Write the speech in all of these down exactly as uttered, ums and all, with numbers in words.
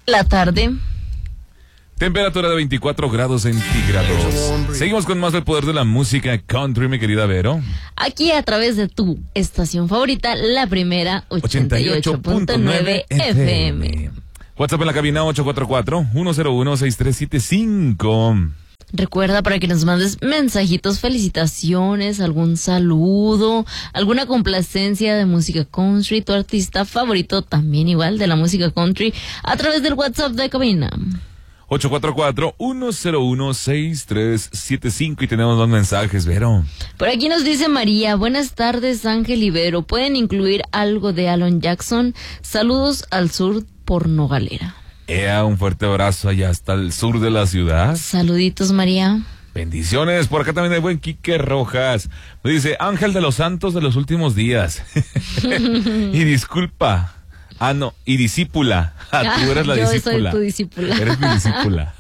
La tarde. Temperatura de veinticuatro grados centígrados. Seguimos con más del poder de la música country, mi querida Vero. Aquí a través de tu estación favorita, la primera, ochenta y ocho punto nueve F M. WhatsApp en la cabina ocho cuatro cuatro, uno cero uno, seis tres siete cinco. Recuerda para que nos mandes mensajitos, felicitaciones, algún saludo, alguna complacencia de música country, tu artista favorito también igual de la música country, a través del WhatsApp de cabina. ocho cuatro cuatro, uno cero uno, seis tres siete cinco y tenemos dos mensajes, Vero. Por aquí nos dice María, buenas tardes Ángel y Vero, ¿pueden incluir algo de Alan Jackson? Saludos al sur por Nogalera. Ea, un fuerte abrazo allá hasta el sur de la ciudad. Saluditos, María. Bendiciones. Por acá también hay buen Quique Rojas. Me dice, Ángel de los Santos de los últimos días. Y disculpa. Ah, no. Y discípula. Ah, tú eres la Yo discípula. soy tu discípula. Eres mi discípula.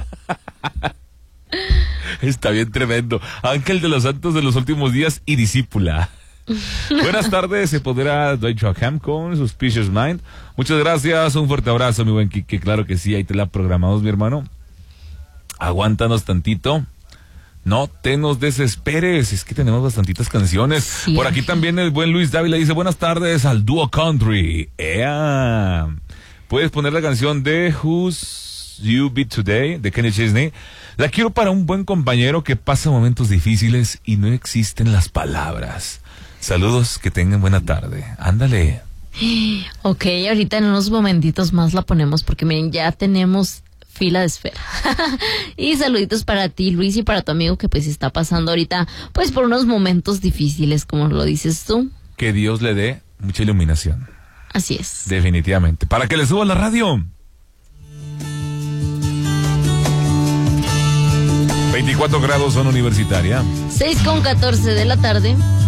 Está bien tremendo. Ángel de los Santos de los últimos días y discípula. Buenas tardes, se podrá Deutsche Ham con Suspicious Mind. Muchas gracias, un fuerte abrazo, mi buen Quique. Claro que sí, ahí te la programamos, mi hermano. Aguántanos tantito. No te nos desesperes, es que tenemos bastantitas canciones. Sí. Por aquí también el buen Luis Dávila dice, buenas tardes al dúo country. ¡Ea! Puedes poner la canción de Who's You Be Today, de Kenny Chesney. La quiero para un buen compañero que pasa momentos difíciles y no existen las palabras. Saludos, que tengan buena tarde. Ándale. Ok, ahorita en unos momentitos más la ponemos porque miren, ya tenemos fila de espera. Y saluditos para ti, Luis, y para tu amigo que pues está pasando ahorita pues por unos momentos difíciles, como lo dices tú. Que Dios le dé mucha iluminación. Así es. Definitivamente. Para que le suba la radio. veinticuatro grados, zona universitaria. seis con catorce de la tarde.